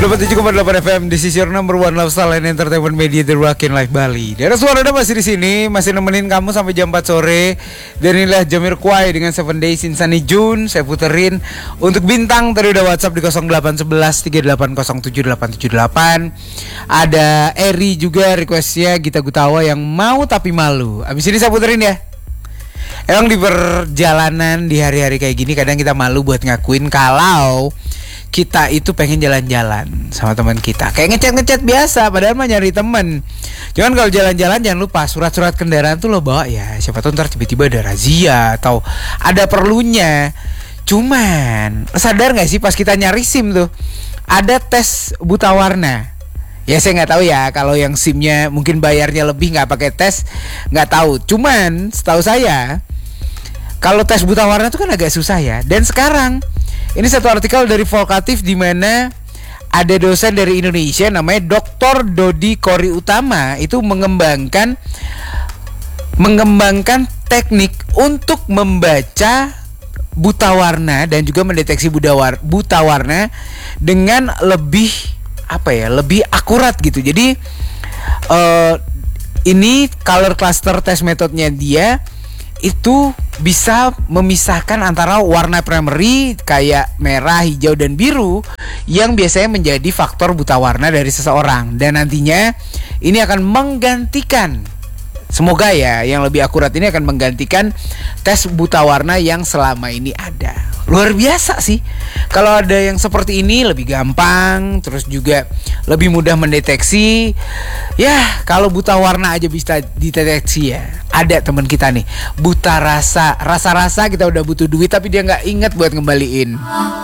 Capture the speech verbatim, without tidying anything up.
seratus tujuh koma delapan F M, this is your number one lifestyle and entertainment media, The Rockin' Life Bali. Daerah suara ada masih di sini, masih nemenin kamu sampai jam empat sore. Dan inilah Jamiroquai dengan Seven Days in Sunny June. Saya puterin untuk bintang tadi udah WhatsApp di nol delapan satu satu tiga delapan nol tujuh delapan tujuh delapan. Ada Eri juga requestnya Gita Gutawa yang Mau Tapi Malu. Abis ini saya puterin ya. Emang di perjalanan di hari-hari kayak gini kadang kita malu buat ngakuin kalau kita itu pengen jalan-jalan sama teman kita. Kayak ngechat-ngechat biasa padahal mah nyari temen. Cuman kalau jalan-jalan jangan lupa surat-surat kendaraan tuh lo bawa ya. Siapa tahu ntar tiba-tiba ada razia atau ada perlunya. Cuman sadar gak sih pas kita nyari SIM tuh ada tes buta warna. Ya saya nggak tahu ya kalau yang SIM-nya mungkin bayarnya lebih nggak pakai tes, nggak tahu. Cuman setahu saya kalau tes buta warna itu kan agak susah ya. Dan sekarang ini satu artikel dari Volkatif di mana ada dosen dari Indonesia namanya doktor Dodi Kori Utama itu mengembangkan mengembangkan teknik untuk membaca buta warna dan juga mendeteksi buta war- buta warna dengan lebih apa ya lebih akurat gitu. Jadi uh, ini color cluster test metodenya dia itu bisa memisahkan antara warna primary kayak merah, hijau, dan biru yang biasanya menjadi faktor buta warna dari seseorang. Dan nantinya ini akan menggantikan, semoga ya yang lebih akurat ini akan menggantikan tes buta warna yang selama ini ada. Luar biasa sih. Kalau ada yang seperti ini lebih gampang, terus juga lebih mudah mendeteksi. Ya, kalau buta warna aja bisa dideteksi ya. Ada teman kita nih, buta rasa. Rasa-rasa kita udah butuh duit tapi dia gak inget buat ngembaliin.